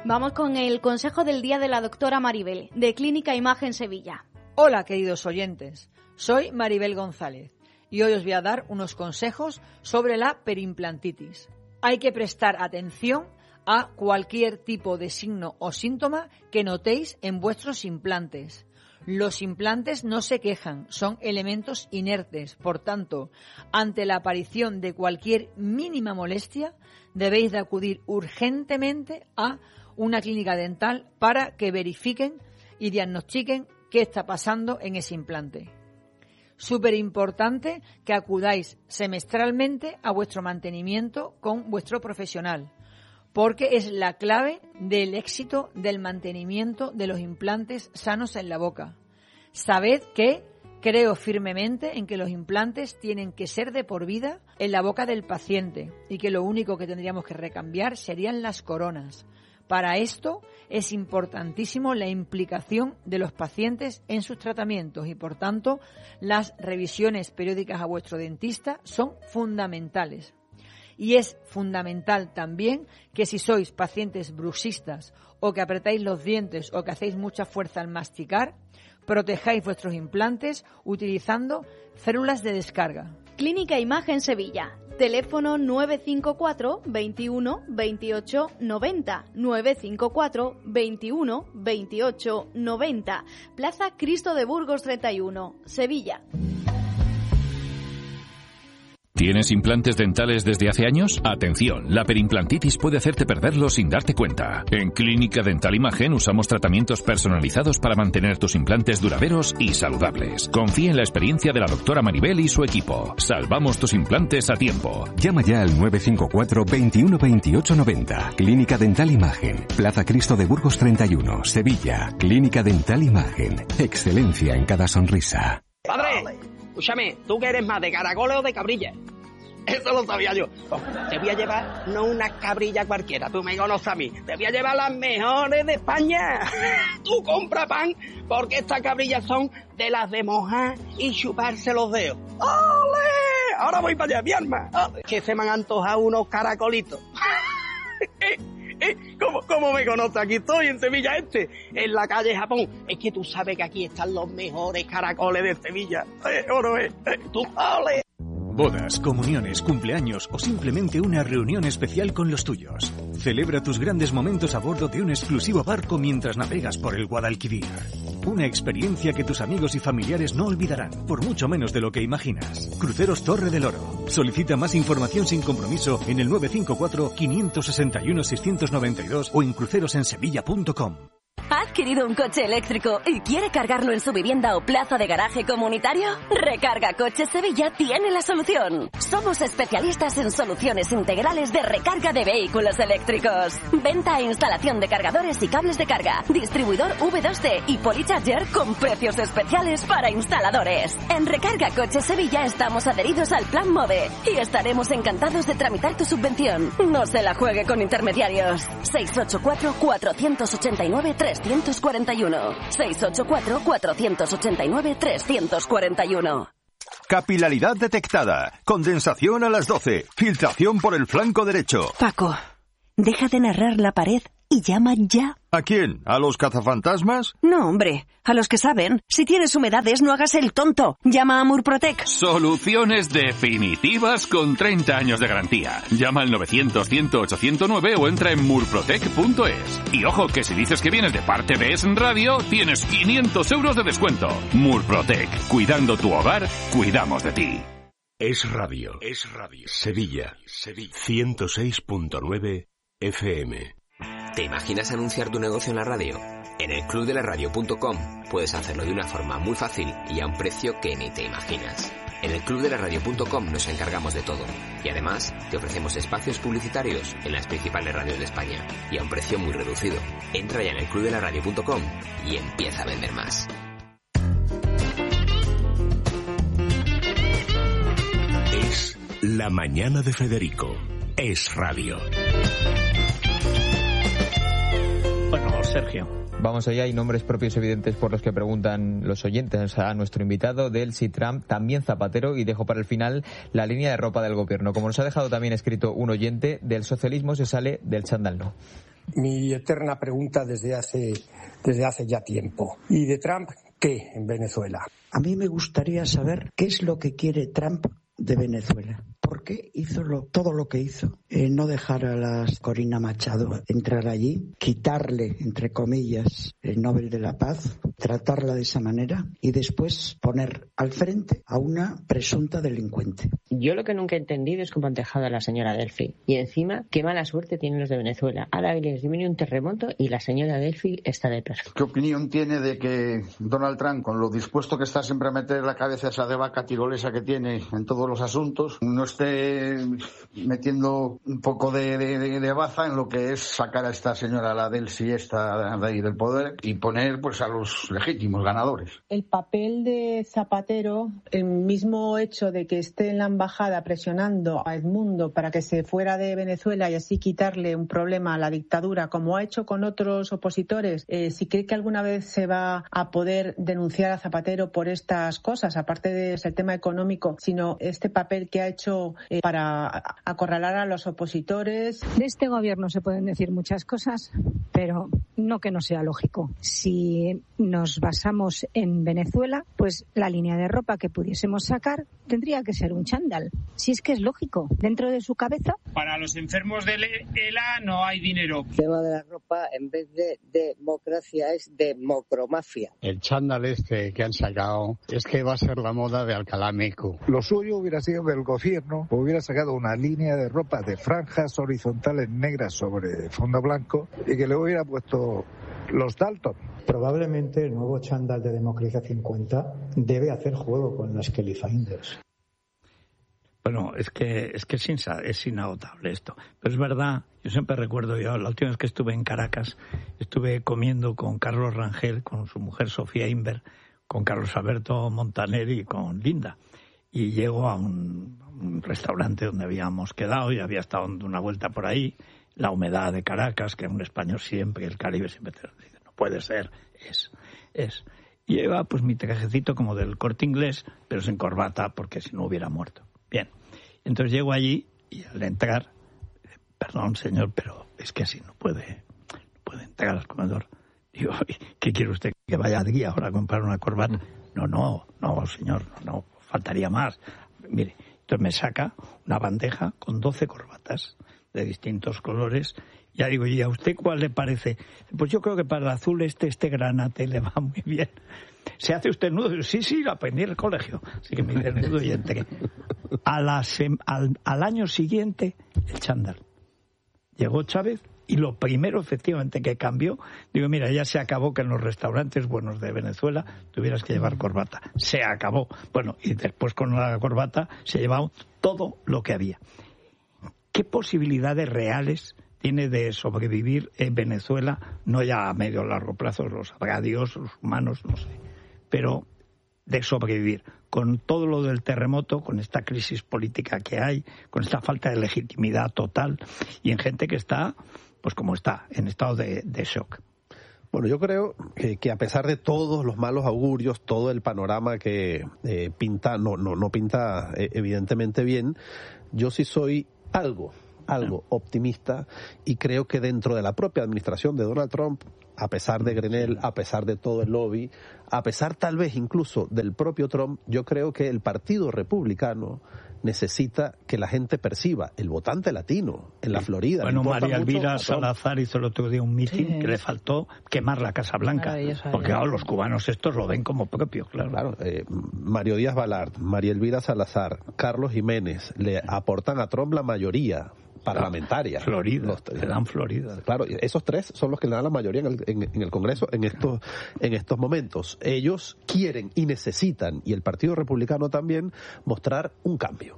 Vamos con el consejo del día de la doctora Maribel, de Clínica Imagen Sevilla. Hola, queridos oyentes. Soy Maribel González y hoy os voy a dar unos consejos sobre la periimplantitis. Hay que prestar atención a cualquier tipo de signo o síntoma que notéis en vuestros implantes. Los implantes no se quejan, son elementos inertes. Por tanto, ante la aparición de cualquier mínima molestia, debéis de acudir urgentemente a una clínica dental para que verifiquen y diagnostiquen qué está pasando en ese implante. Súper importante que acudáis semestralmente a vuestro mantenimiento con vuestro profesional, porque es la clave del éxito del mantenimiento de los implantes sanos en la boca. Sabed que creo firmemente en que los implantes tienen que ser de por vida en la boca del paciente y que lo único que tendríamos que recambiar serían las coronas. Para esto es importantísimo la implicación de los pacientes en sus tratamientos y, por tanto, las revisiones periódicas a vuestro dentista son fundamentales. Y es fundamental también que si sois pacientes bruxistas o que apretáis los dientes o que hacéis mucha fuerza al masticar, protejáis vuestros implantes utilizando células de descarga. Clínica Imagen Sevilla. Teléfono 954 21 28 90, 954 21 28 90, Plaza Cristo de Burgos 31, Sevilla. ¿Tienes implantes dentales desde hace años? Atención, la periimplantitis puede hacerte perderlos sin darte cuenta. En Clínica Dental Imagen usamos tratamientos personalizados para mantener tus implantes duraderos y saludables. Confía en la experiencia de la doctora Maribel y su equipo. Salvamos tus implantes a tiempo. Llama ya al 954 21 28 90. Clínica Dental Imagen, Plaza Cristo de Burgos 31, Sevilla. Clínica Dental Imagen, excelencia en cada sonrisa. ¡Padre! Escúchame, ¿tú qué eres más, de caracoles o de cabrilla? Eso lo sabía yo. Te voy a llevar no una cabrilla cualquiera, tú me conoces a mí. Te voy a llevar las mejores de España. Tú compra pan, porque estas cabrillas son de las de mojar y chuparse los dedos. ¡Ole! Ahora voy para allá, mi alma. Que se me han antojado unos caracolitos. ¿Cómo me conoces? Aquí estoy, en Sevilla en la calle Japón. Es que tú sabes que aquí están los mejores caracoles de Sevilla. Tú, ¡ole! Bodas, comuniones, cumpleaños o simplemente una reunión especial con los tuyos. Celebra tus grandes momentos a bordo de un exclusivo barco mientras navegas por el Guadalquivir. Una experiencia que tus amigos y familiares no olvidarán, por mucho menos de lo que imaginas. Cruceros Torre del Oro. Solicita más información sin compromiso en el 954-561-692 o en crucerosensevilla.com. ¿Ha adquirido un coche eléctrico y quiere cargarlo en su vivienda o plaza de garaje comunitario? Recarga Coches Sevilla tiene la solución. Somos especialistas en soluciones integrales de recarga de vehículos eléctricos. Venta e instalación de cargadores y cables de carga. Distribuidor V2C y Polycharger con precios especiales para instaladores. En Recarga Coches Sevilla estamos adheridos al Plan MOVE y estaremos encantados de tramitar tu subvención. No se la juegue con intermediarios. 684-489-341. 684-489-341. Capilaridad detectada. Condensación a las 12. Filtración por el flanco derecho. Paco, deja de narrar la pared y llama ya. ¿A quién? ¿A los cazafantasmas? No, hombre, a los que saben. Si tienes humedades, no hagas el tonto. Llama a Murprotec. Soluciones definitivas con 30 años de garantía. Llama al 900-108-109 o entra en murprotec.es. Y ojo, que si dices que vienes de parte de Es Radio, tienes 500 euros de descuento. Murprotec. Cuidando tu hogar, cuidamos de ti. Es Radio. Sevilla. 106.9 FM. ¿Te imaginas anunciar tu negocio en la radio? En el clubdelaradio.com puedes hacerlo de una forma muy fácil y a un precio que ni te imaginas. En el clubdelaradio.com nos encargamos de todo y además te ofrecemos espacios publicitarios en las principales radios de España y a un precio muy reducido. Entra ya en el clubdelaradio.com y empieza a vender más. Es La Mañana de Federico. Es Radio. Bueno, Sergio. Vamos allá, hay nombres propios evidentes por los que preguntan los oyentes a nuestro invitado del Sitram, también Zapatero, y dejo para el final la línea de ropa del gobierno. Como nos ha dejado también escrito un oyente, del socialismo se sale, del chándal no. mi eterna pregunta desde hace ya tiempo. ¿Y de Trump qué en Venezuela? A mí me gustaría saber qué es lo que quiere Trump de Venezuela. ¿Por qué hizo todo lo que hizo? No dejar a la Corina Machado entrar allí, quitarle, entre comillas, el Nobel de la Paz, tratarla de esa manera y después poner al frente a una presunta delincuente. Yo lo que nunca he entendido es cómo han dejado a la señora Delphi. Y encima, qué mala suerte tienen los de Venezuela. Ahora les viene un terremoto y la señora Delphi está de perro. ¿Qué opinión tiene de que Donald Trump, con lo dispuesto que está siempre a meter la cabeza esa de vaca tirolesa que tiene en todos los asuntos, no esté metiendo un poco de baza en lo que es sacar a esta señora, la Delphi, esta de ahí del poder, y poner pues a los legítimos ganadores? El papel de Zapatero, el mismo hecho de que esté en la embajada presionando a Edmundo para que se fuera de Venezuela y así quitarle un problema a la dictadura, como ha hecho con otros opositores, si cree que alguna vez se va a poder denunciar a Zapatero por estas cosas, aparte del tema económico, sino este papel que ha hecho para acorralar a los opositores. De este gobierno se pueden decir muchas cosas, pero no que no sea lógico. Si nos basamos en Venezuela, pues la línea de ropa que pudiésemos sacar tendría que ser un chándal. Si es que es lógico, dentro de su cabeza. Para los enfermos de ELA no hay dinero. El tema de la ropa, en vez de democracia, es democromafia. El chándal este que han sacado es que va a ser la moda de Alcalá Meco. Lo suyo hubiera sido que el gobierno hubiera sacado una línea de ropa de franjas horizontales negras sobre fondo blanco y que le hubiera puesto los Dalton. Probablemente el nuevo chándal de Democracia 50 debe hacer juego con las Kelly Finders. Bueno, es que es inagotable esto. Pero es verdad, yo siempre recuerdo, la última vez que estuve en Caracas, estuve comiendo con Carlos Rangel, con su mujer Sofía Inver, con Carlos Alberto Montaner y con Linda. Y llego a un restaurante donde habíamos quedado y había estado dando una vuelta por ahí. La humedad de Caracas, que un español siempre, el Caribe siempre te dice, no puede ser, es. Y lleva pues mi trajecito como del Corte Inglés, pero sin corbata, porque si no hubiera muerto. Bien, entonces llego allí y al entrar, perdón señor, pero es que así no puede entrar al comedor. Digo, ¿qué quiere usted? ¿Que vaya allí ahora a comprar una corbata? No, señor, no, faltaría más. Mire, entonces me saca una bandeja con 12 corbatas de distintos colores. Ya digo, ¿y a usted cuál le parece? Pues yo creo que para el azul este granate le va muy bien. ¿Se hace usted el nudo? Sí, lo aprendí en el colegio. Así que me hice el nudo y entré. Al año siguiente, el chándal. Llegó Chávez y lo primero, efectivamente, que cambió, digo, mira, ya se acabó que en los restaurantes buenos de Venezuela tuvieras que llevar corbata. Se acabó. Bueno, y después con la corbata se llevaba todo lo que había. ¿Qué posibilidades reales tiene de sobrevivir en Venezuela? No ya a medio o largo plazo, los sabrá Dios, los humanos, no sé, pero de sobrevivir con todo lo del terremoto, con esta crisis política que hay, con esta falta de legitimidad total y en gente que está, pues como está, en estado de shock. Bueno, yo creo que a pesar de todos los malos augurios, todo el panorama que pinta, no pinta evidentemente bien, yo sí soy algo optimista y creo que dentro de la propia administración de Donald Trump, a pesar de Grenell, a pesar de todo el lobby, a pesar tal vez incluso del propio Trump, yo creo que el Partido Republicano necesita que la gente perciba, el votante latino en la Florida. Bueno, María Elvira Salazar hizo el otro día un mitin que le faltó quemar la Casa Blanca, porque claro, los cubanos estos lo ven como propio, claro. Mario Díaz Balart, María Elvira Salazar, Carlos Jiménez le aportan a Trump la mayoría parlamentaria. Florida, le dan Florida. Claro, esos tres son los que le dan la mayoría en el Congreso en estos momentos. Ellos quieren y necesitan, y el Partido Republicano también, mostrar un cambio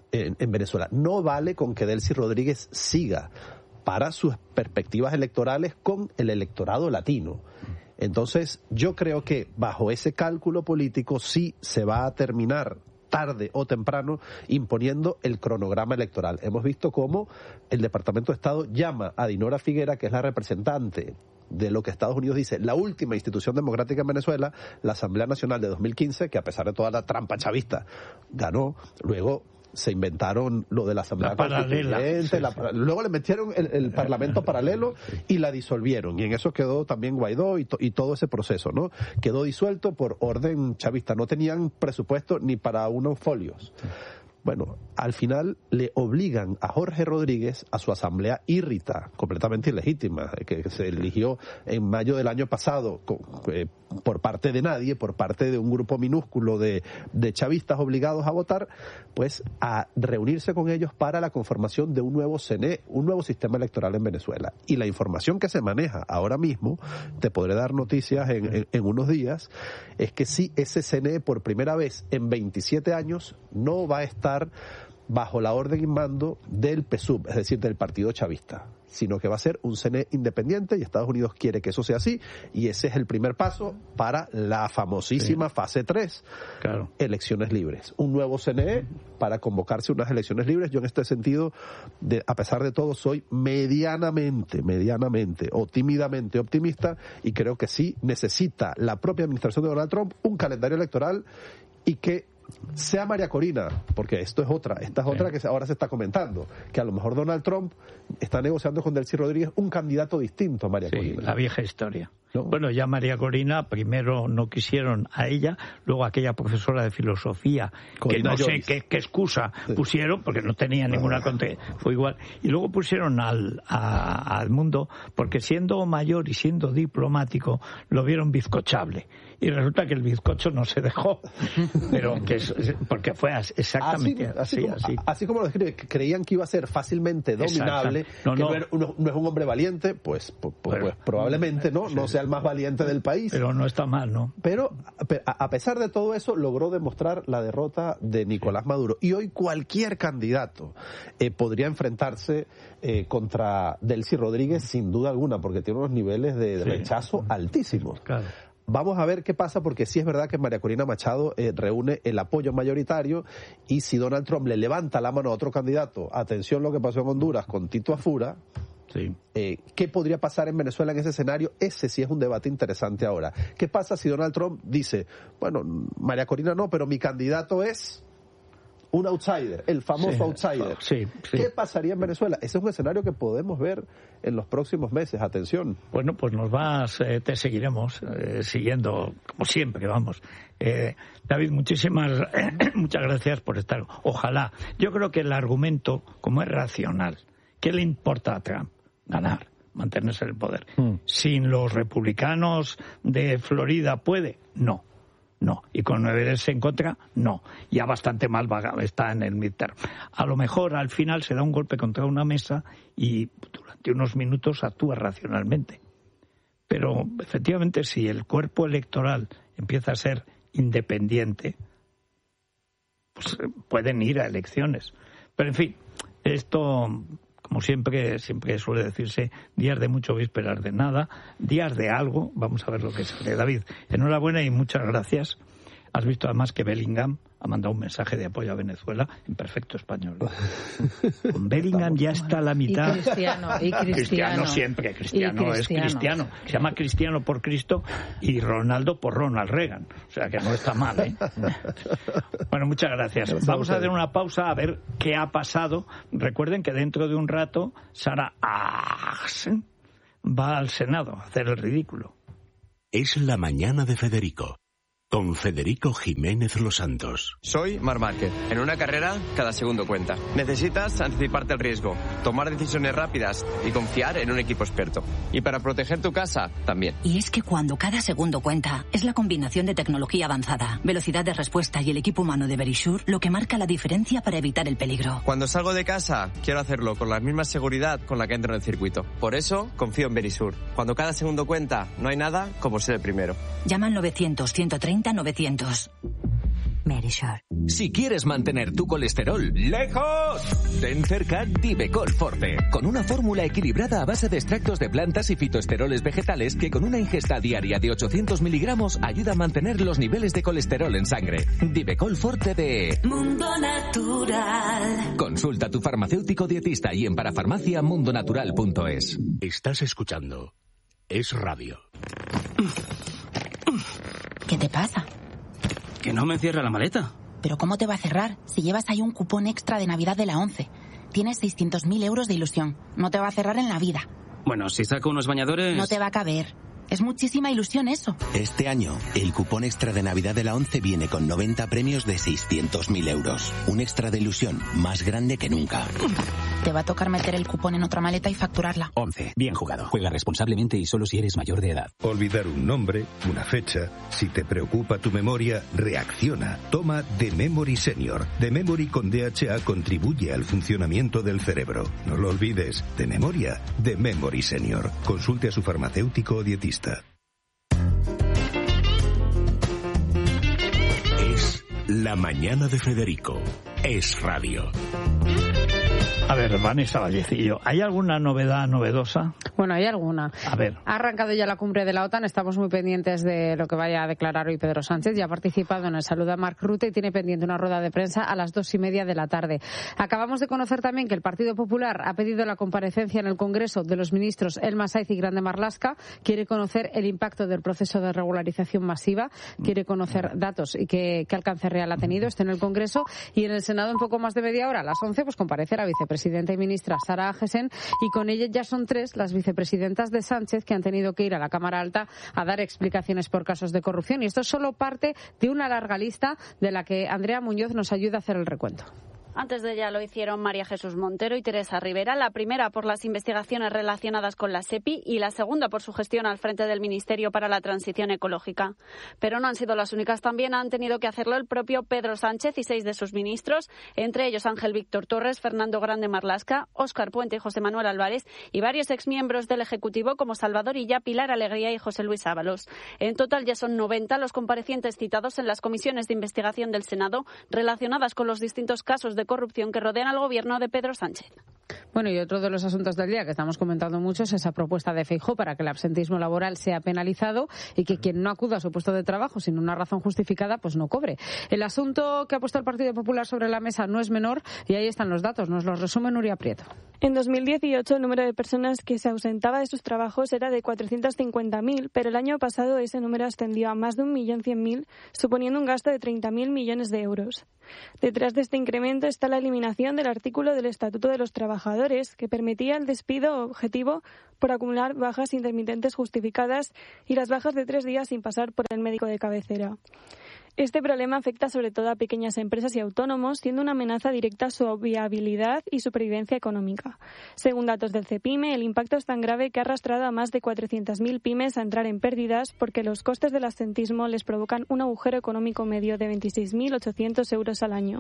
en Venezuela. No vale con que Delcy Rodríguez siga para sus perspectivas electorales con el electorado latino. Entonces, yo creo que bajo ese cálculo político sí se va a terminar tarde o temprano imponiendo el cronograma electoral. Hemos visto cómo el Departamento de Estado llama a Dinora Figuera, que es la representante de lo que Estados Unidos dice la última institución democrática en Venezuela, la Asamblea Nacional de 2015, que a pesar de toda la trampa chavista ganó. Luego se inventaron lo de la Asamblea Constituyente, luego le metieron el Parlamento paralelo y la disolvieron, y en eso quedó también Guaidó y todo ese proceso, ¿no? Quedó disuelto por orden chavista, no tenían presupuesto ni para unos folios. Bueno, al final le obligan a Jorge Rodríguez a su asamblea írrita, completamente ilegítima, que se eligió en mayo del año pasado por parte de nadie, por parte de un grupo minúsculo de chavistas obligados a votar, pues a reunirse con ellos para la conformación de un nuevo CNE, un nuevo sistema electoral en Venezuela. Y la información que se maneja ahora mismo, te podré dar noticias en unos días, es que sí, ese CNE por primera vez en 27 años no va a estar bajo la orden y mando del PSUV, es decir, del Partido Chavista, sino que va a ser un CNE independiente, y Estados Unidos quiere que eso sea así, y ese es el primer paso para la famosísima fase 3, elecciones libres. Un nuevo CNE para convocarse unas elecciones libres. Yo en este sentido, a pesar de todo, soy medianamente o tímidamente optimista, y creo que sí necesita la propia administración de Donald Trump un calendario electoral, y que sea María Corina, porque esta es otra que ahora se está comentando, que a lo mejor Donald Trump está negociando con Delcy Rodríguez un candidato distinto a María Corina. La vieja historia. ¿No? Bueno, ya María Corina, primero no quisieron a ella, luego aquella profesora de filosofía, Corina, que no sé qué excusa pusieron, porque no tenía ninguna fue igual, y luego pusieron a Edmundo, porque siendo mayor y siendo diplomático, lo vieron bizcochable. Y resulta que el bizcocho no se dejó, pero porque fue exactamente así como lo describe, que creían que iba a ser fácilmente dominable, que no es un hombre valiente, pues probablemente no sea el más valiente del país. Pero no está mal, ¿no? Pero a pesar de todo eso, logró demostrar la derrota de Nicolás Maduro. Y hoy cualquier candidato podría enfrentarse contra Delcy Rodríguez sin duda alguna, porque tiene unos niveles de rechazo altísimos. Claro. Vamos a ver qué pasa, porque sí es verdad que María Corina Machado reúne el apoyo mayoritario, y si Donald Trump le levanta la mano a otro candidato, atención lo que pasó en Honduras con Tito Afura, ¿qué podría pasar en Venezuela en ese escenario? Ese sí es un debate interesante ahora. ¿Qué pasa si Donald Trump dice, bueno, María Corina no, pero mi candidato es un outsider, el famoso outsider? ¿Qué pasaría en Venezuela? Ese es un escenario que podemos ver en los próximos meses. Atención. Bueno, pues te seguiremos siguiendo, como siempre, vamos. David, muchas gracias por estar. Ojalá. Yo creo que el argumento, como es racional, ¿qué le importa a Trump? Ganar, mantenerse en el poder. ¿Sin los republicanos de Florida puede? No. Y con 9 en contra, no. Ya bastante mal está en el midterm. A lo mejor al final se da un golpe contra una mesa y durante unos minutos actúa racionalmente. Pero efectivamente, si el cuerpo electoral empieza a ser independiente, pues pueden ir a elecciones. Pero en fin, esto, como siempre suele decirse, días de mucho, vísperas de nada, días de algo. Vamos a ver lo que sale. David, enhorabuena y muchas gracias. Has visto además que Bellingham ha mandado un mensaje de apoyo a Venezuela en perfecto español. Con Bellingham ya está a la mitad. Y Cristiano siempre, Cristiano es Cristiano. Se llama Cristiano por Cristo y Ronaldo por Ronald Reagan. O sea que no está mal, ¿eh? Bueno, muchas gracias. Vamos a hacer una pausa a ver qué ha pasado. Recuerden que dentro de un rato Sara Ahsen va al Senado a hacer el ridículo. Es la mañana de Federico. Con Federico Jiménez Los Santos. Soy Marc Márquez. En una carrera, cada segundo cuenta. Necesitas anticiparte al riesgo, tomar decisiones rápidas y confiar en un equipo experto. Y para proteger tu casa, también. Y es que cuando cada segundo cuenta, es la combinación de tecnología avanzada, velocidad de respuesta y el equipo humano de Verisure lo que marca la diferencia para evitar el peligro. Cuando salgo de casa, quiero hacerlo con la misma seguridad con la que entro en el circuito. Por eso, confío en Verisure. Cuando cada segundo cuenta, no hay nada como ser el primero. Llama al 900-130-900. Verisure. Si quieres mantener tu colesterol lejos, ten cerca Divecol Forte, con una fórmula equilibrada a base de extractos de plantas y fitoesteroles vegetales que con una ingesta diaria de 800 miligramos ayuda a mantener los niveles de colesterol en sangre. Divecol Forte de Mundo Natural. Consulta a tu farmacéutico dietista y en parafarmaciamundonatural.es. Estás escuchando Es Radio. ¿Qué te pasa? Que no me cierra la maleta. pero ¿cómo te va a cerrar si llevas ahí un cupón extra de Navidad de la ONCE? Tienes 600.000 euros de ilusión. No te va a cerrar en la vida. Bueno, si saco unos bañadores... No te va a caber. Es muchísima ilusión eso. Este año, el cupón extra de Navidad de la ONCE viene con 90 premios de 600.000 euros. Un extra de ilusión más grande que nunca. Te va a tocar meter el cupón en otra maleta y facturarla. 11. Bien jugado. Juega responsablemente y solo si eres mayor de edad. Olvidar un nombre, una fecha. Si te preocupa tu memoria, reacciona. Toma The Memory Senior. The Memory con DHA contribuye al funcionamiento del cerebro. No lo olvides. De memoria, The Memory Senior. Consulte a su farmacéutico o dietista. Es La Mañana de Federico. Es radio. A ver, Vanessa Vallecillo, ¿hay alguna novedad novedosa? Bueno, hay alguna. A ver. Ha arrancado ya la cumbre de la OTAN, estamos muy pendientes de lo que vaya a declarar hoy Pedro Sánchez. Ya ha participado en el saludo a Mark Rutte y tiene pendiente una rueda de prensa a las 2:30 de la tarde. Acabamos de conocer también que el Partido Popular ha pedido la comparecencia en el Congreso de los ministros Elma Saiz y Grande Marlaska. Quiere conocer el impacto del proceso de regularización masiva, quiere conocer datos y qué alcance real ha tenido. Está en el Congreso y en el Senado en poco más de media hora, a las 11, pues comparece la vicepresidenta y ministra Sara Agesen, y con ella ya son 3 las vicepresidentas de Sánchez que han tenido que ir a la Cámara Alta a dar explicaciones por casos de corrupción. Y esto es solo parte de una larga lista de la que Andrea Muñoz nos ayuda a hacer el recuento. Antes de ella lo hicieron María Jesús Montero y Teresa Rivera, la primera por las investigaciones relacionadas con la SEPI y la segunda por su gestión al frente del Ministerio para la Transición Ecológica. Pero no han sido las únicas, también han tenido que hacerlo el propio Pedro Sánchez y 6 de sus ministros, entre ellos Ángel Víctor Torres, Fernando Grande Marlaska, Óscar Puente y José Manuel Álvarez, y varios exmiembros del Ejecutivo como Salvador Illa, Pilar Alegría y José Luis Ábalos. En total ya son 90 los comparecientes citados en las comisiones de investigación del Senado relacionadas con los distintos casos de corrupción que rodean al gobierno de Pedro Sánchez. Bueno, y otro de los asuntos del día que estamos comentando mucho es esa propuesta de Feijóo para que el absentismo laboral sea penalizado y que quien no acuda a su puesto de trabajo sin una razón justificada, pues no cobre. El asunto que ha puesto el Partido Popular sobre la mesa no es menor y ahí están los datos. Nos los resume Nuria Prieto. En 2018 el número de personas que se ausentaba de sus trabajos era de 450.000, pero el año pasado ese número ascendió a más de 1.100.000, suponiendo un gasto de 30.000 millones de euros. Detrás de este incremento está la eliminación del artículo del Estatuto de los Trabajadores que permitía el despido objetivo por acumular bajas intermitentes justificadas y las bajas de 3 días sin pasar por el médico de cabecera. Este problema afecta sobre todo a pequeñas empresas y autónomos, siendo una amenaza directa a su viabilidad y supervivencia económica. Según datos del CEPIME, el impacto es tan grave que ha arrastrado a más de 400.000 pymes a entrar en pérdidas porque los costes del absentismo les provocan un agujero económico medio de 26.800 euros al año.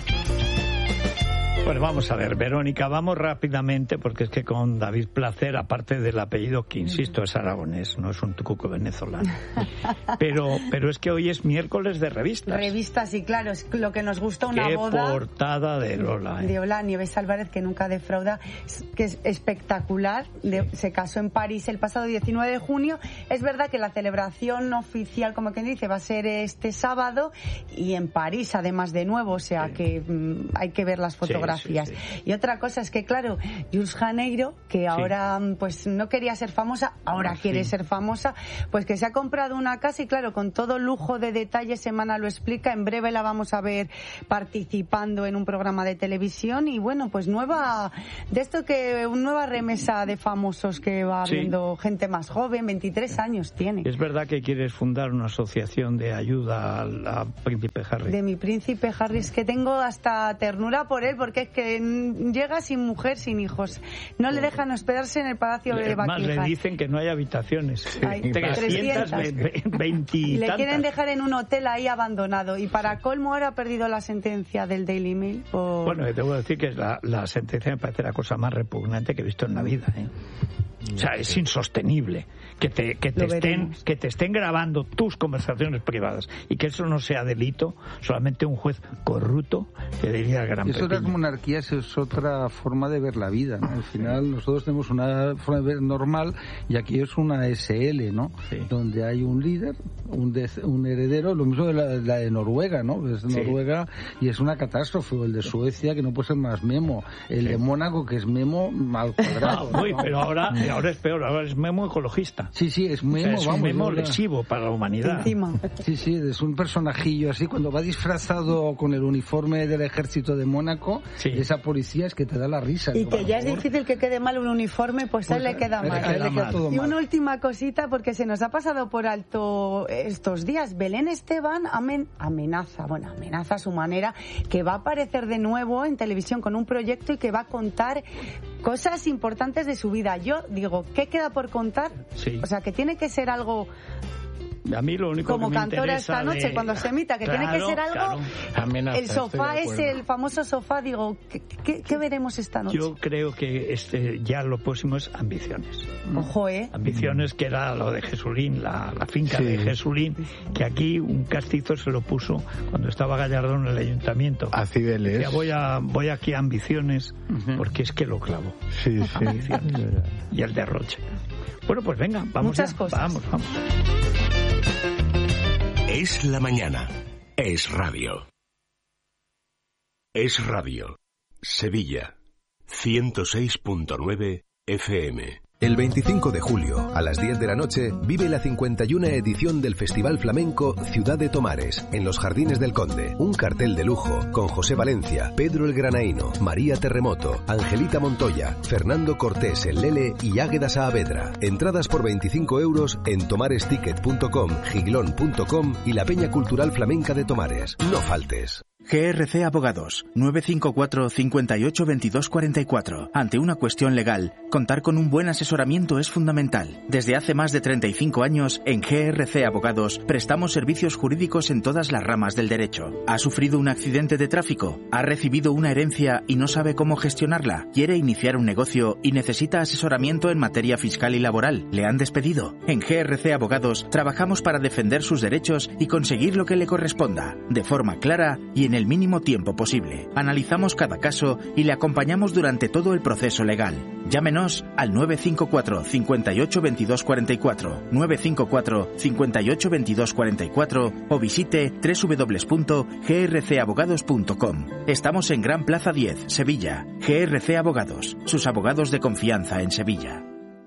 Bueno, vamos a ver, Verónica, vamos rápidamente porque es que con David Placer, aparte del apellido que, insisto, es aragonés, no es un tucuco venezolano, pero es que hoy es miércoles de revistas. Revistas, y claro, es lo que nos gusta, una Qué boda. Qué portada de Lola. De Lola Nieves Álvarez, que nunca defrauda, que es espectacular. Se casó en París el pasado 19 de junio. Es verdad que la celebración oficial, como quien dice, va a ser este sábado, y en París, además, de nuevo, o sea que hay que ver las fotografías. Sí. Y otra cosa es que, claro, Jules Janeiro, que ahora pues no quería ser famosa, ahora quiere ser famosa, pues que se ha comprado una casa y, claro, con todo lujo de detalles, Semana lo explica, en breve la vamos a ver participando en un programa de televisión y, bueno, pues nueva remesa de famosos que va viendo gente más joven, 23 años tiene. Es verdad que quieres fundar una asociación de ayuda a Príncipe Harry. De mi Príncipe Harry, es que tengo hasta ternura por él, porque es que llega sin mujer, sin hijos. No le dejan hospedarse en el Palacio de Buckingham. Más le dicen que no hay habitaciones. Hay 320 y le tantas. quieren dejar en un hotel ahí abandonado. Y para colmo ahora ha perdido la sentencia del Daily Mail. Bueno, debo decir que la sentencia me parece la cosa más repugnante que he visto en la vida. O sea, es insostenible que te estén grabando tus conversaciones privadas y que eso no sea delito. Solamente un juez corrupto le diría al gran Eso de las monarquías es otra forma de ver la vida, ¿no? Al final nosotros tenemos una forma de ver normal y aquí es una SL, ¿no? Sí. Donde hay un líder, un heredero, lo mismo de la de Noruega, ¿no? Es de Noruega y es una catástrofe. O el de Suecia, que no puede ser más memo. El de Mónaco, que es memo al cuadrado. Pero ahora ahora es peor, ahora es memo ecologista. Sí, es memo, es un memo lesivo para la humanidad. Encima. Sí, es un personajillo así, cuando va disfrazado con el uniforme del ejército de Mónaco, esa policía es que te da la risa. Y que ya es difícil que quede mal un uniforme, pues a él le queda mal. Y una última cosita, porque se nos ha pasado por alto estos días. Belén Esteban amenaza a su manera, que va a aparecer de nuevo en televisión con un proyecto y que va a contar cosas importantes de su vida. Yo digo, ¿qué queda por contar? O sea, que tiene que ser algo... A mí lo único como que me cantora esta noche cuando se emita, que tiene que ser algo. El sofá es el famoso sofá. Digo, ¿qué veremos esta noche? Yo creo que ya lo próximo es Ambiciones. Ojo, Ambiciones, que era lo de Jesulín, la finca de Jesulín, que aquí un castizo se lo puso cuando estaba Gallardón en el ayuntamiento. A Cibeles. Voy aquí a Ambiciones, porque es que lo clavo. Sí. Ambiciones. Y el derroche. Bueno, pues venga, vamos. Muchas cosas. Vamos. Es la mañana. Es radio. Es radio. Sevilla. 106.9 FM. El 25 de julio, a las 10 de la noche, vive la 51 edición del Festival Flamenco Ciudad de Tomares, en los Jardines del Conde. Un cartel de lujo, con José Valencia, Pedro el Granaíno, María Terremoto, Angelita Montoya, Fernando Cortés el Lele y Águeda Saavedra. Entradas por 25 euros en tomaresticket.com, giglón.com y la Peña Cultural Flamenca de Tomares. No faltes. GRC Abogados, 954 58 22 44. Ante una cuestión legal, contar con un buen asesoramiento es fundamental. Desde hace más de 35 años, en GRC Abogados, prestamos servicios jurídicos en todas las ramas del derecho. ¿Ha sufrido un accidente de tráfico? ¿Ha recibido una herencia y no sabe cómo gestionarla? ¿Quiere iniciar un negocio y necesita asesoramiento en materia fiscal y laboral? ¿Le han despedido? En GRC Abogados, trabajamos para defender sus derechos y conseguir lo que le corresponda, de forma clara y en el mínimo tiempo posible. Analizamos cada caso y le acompañamos durante todo el proceso legal. Llámenos al 954 58 22 44, 954 58 22 44 o visite www.grcabogados.com. Estamos en Gran Plaza 10, Sevilla. GRC Abogados, sus abogados de confianza en Sevilla.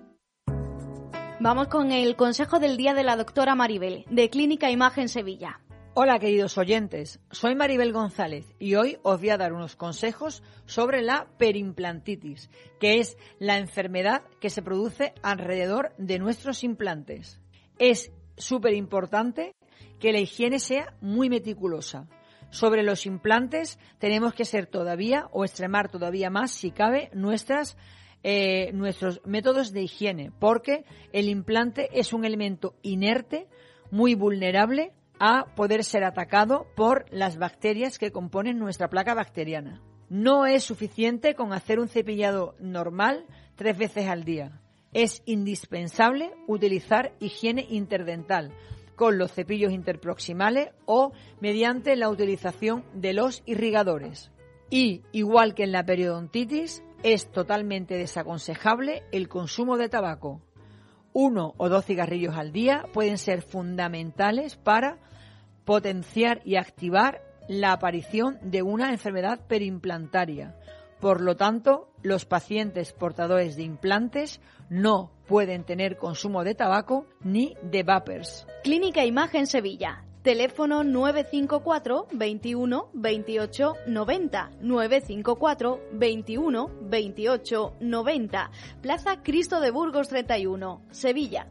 Vamos con el consejo del día de la doctora Maribel, de Clínica Imagen Sevilla. Hola queridos oyentes, soy Maribel González y hoy os voy a dar unos consejos sobre la perimplantitis, que es la enfermedad que se produce alrededor de nuestros implantes. Es súper importante que la higiene sea muy meticulosa. Sobre los implantes tenemos que ser todavía o extremar todavía más, si cabe, nuestros métodos de higiene, porque el implante es un elemento inerte, muy vulnerable a poder ser atacado por las bacterias que componen nuestra placa bacteriana. No es suficiente con hacer un cepillado normal 3 veces al día. Es indispensable utilizar higiene interdental con los cepillos interproximales o mediante la utilización de los irrigadores. Y, igual que en la periodontitis, es totalmente desaconsejable el consumo de tabaco. 1 o 2 cigarrillos al día pueden ser fundamentales para potenciar y activar la aparición de una enfermedad perimplantaria. Por lo tanto, los pacientes portadores de implantes no pueden tener consumo de tabaco ni de vapers. Clínica Imagen Sevilla. Teléfono 954 21 28 90, 954 21 28 90, Plaza Cristo de Burgos 31, Sevilla.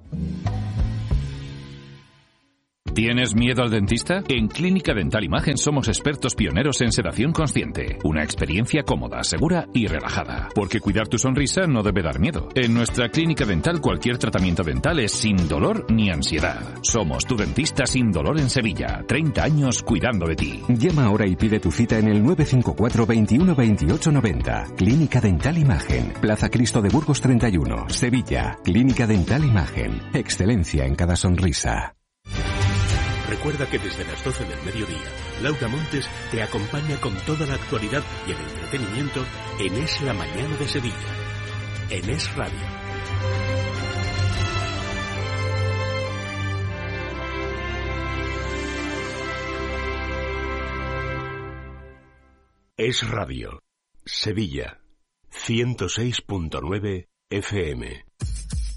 ¿Tienes miedo al dentista? En Clínica Dental Imagen somos expertos pioneros en sedación consciente. Una experiencia cómoda, segura y relajada. Porque cuidar tu sonrisa no debe dar miedo. En nuestra clínica dental cualquier tratamiento dental es sin dolor ni ansiedad. Somos tu dentista sin dolor en Sevilla. 30 años cuidando de ti. Llama ahora y pide tu cita en el 954 21 28 90. Clínica Dental Imagen. Plaza Cristo de Burgos 31, Sevilla. Clínica Dental Imagen. Excelencia en cada sonrisa. Recuerda que desde las 12 del mediodía, Laura Montes te acompaña con toda la actualidad y el entretenimiento en Es la Mañana de Sevilla, en Es Radio. Es Radio, Sevilla, 106.9 FM.